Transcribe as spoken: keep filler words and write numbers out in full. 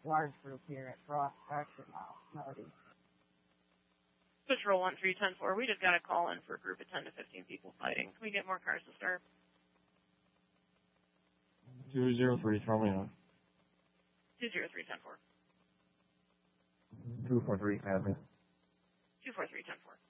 large group here at Frost Action now, Melody. Patrol one three ten four, we just got a call in for a group of ten to fifteen people fighting. Can we get more cars to start? two zero three, throw me on. two zero three ten four. two four three, have me. two four three ten four.